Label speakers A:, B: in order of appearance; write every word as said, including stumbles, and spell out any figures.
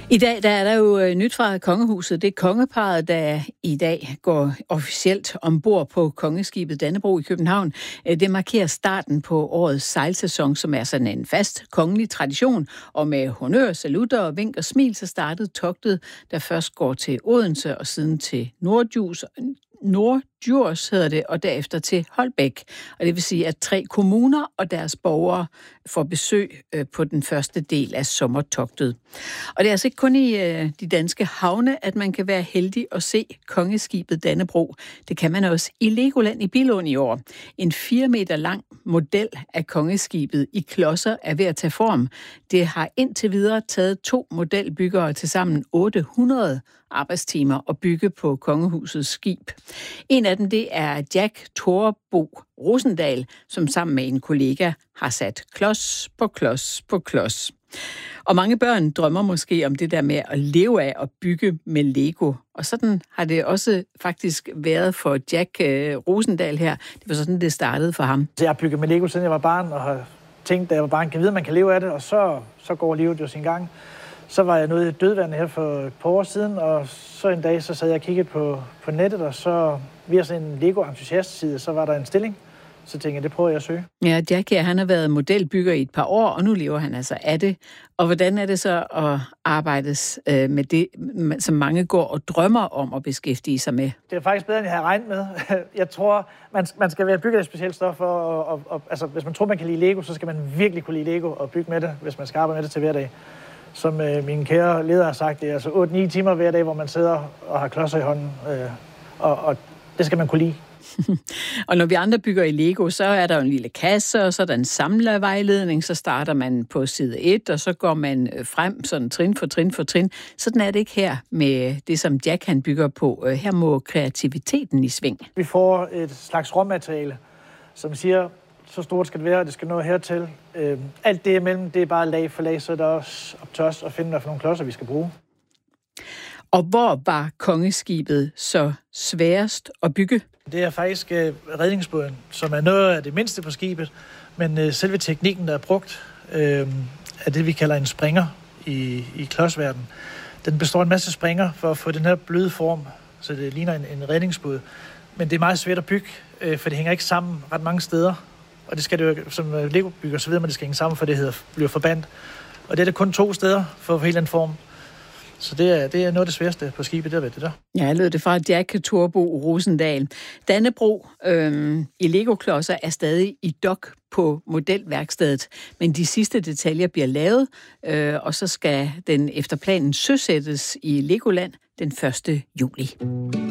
A: I dag der er der jo nyt fra kongehuset. Det er kongeparret, der i dag går officielt ombord på kongeskibet Dannebrog i København. Det markerer starten på årets sejlsæson, som er sådan en fast kongelig tradition. Og med honør, salutter og vink og smil, så startede togtet, der først går til Odense og siden til Norddjurs. Norddjurs hedder det, og derefter til Holbæk. Og det vil sige, at tre kommuner og deres borgere får besøg på den første del af sommertogtet. Og det er altså ikke kun i de danske havne, at man kan være heldig at se kongeskibet Dannebrog. Det kan man også i Legoland i Billund i år. En fire meter lang model af kongeskibet i klodser er ved at tage form. Det har indtil videre taget to modelbyggere til sammen otte hundrede arbejdstimer at bygge på kongehusets skib. En af dem, det er Jack Torbo Rosendal, som sammen med en kollega har sat klods på klods på klods. Og mange børn drømmer måske om det der med at leve af at bygge med Lego. Og sådan har det også faktisk været for Jack Rosendal her. Det var sådan, det startede for ham.
B: Jeg har bygget med Lego, siden jeg var barn, og har tænkt, at jeg var barn, kan vide, at man kan leve af det, og så, så går livet jo sin gang. Så var jeg nede i dødvandet her for et par år siden, og så en dag så sad jeg og kiggede på, på nettet, og så via sådan en Lego-entusiast-side, så var der en stilling. Så tænkte jeg, det prøver jeg at søge.
A: Ja, Jack her, han har været modelbygger i et par år, og nu lever han altså af det. Og hvordan er det så at arbejdes øh, med det, som mange går og drømmer om at beskæftige sig med?
B: Det er faktisk bedre, end jeg havde regnet med. Jeg tror, man, man skal være bygget af specielt stof, og, og, og altså, hvis man tror, man kan lide Lego, så skal man virkelig kunne lide Lego og bygge med det, hvis man skal arbejde med det til hver dag. Som øh, min kære leder har sagt, det er altså otte ni timer hver dag, hvor man sidder og har klodser i hånden, øh, og, og det skal man kunne lide.
A: Og når vi andre bygger i Lego, så er der jo en lille kasse, og så er der en samlervejledning, så starter man på side et, og så går man frem sådan trin for trin for trin. Sådan er det ikke her med det, som Jack han bygger på. Her må kreativiteten i sving.
B: Vi får et slags råmateriale, som siger, så stort skal det være, og det skal nå hertil. Øh, alt det imellem, det er bare lag for lag, så er der også op til os at finde, hvad for nogle klodser vi skal bruge.
A: Og hvor var kongeskibet så sværest at bygge?
B: Det er faktisk øh, redningsbåden, som er noget af det mindste på skibet, men øh, selve teknikken, der er brugt, øh, er det, vi kalder en springer i, i klodsverden. Den består af en masse springer for at få den her bløde form, så det ligner en, en redningsbåd. Men det er meget svært at bygge, øh, for det hænger ikke sammen ret mange steder. Og det skal det jo, som Lego-bygger, så ved man, at det skal hænge sammen, for det hedder, bliver forbandt. Og det er det kun to steder for at få helt den form. Så det er, det er noget af det sværeste på skibet, der ved det der.
A: Ja, jeg lød det fra Jack Torbo Rosendal. Dannebrog øh, i Lego-klodser er stadig i dok på modelværkstedet, men de sidste detaljer bliver lavet, øh, og så skal den efter planen søsættes i Legoland den første juli.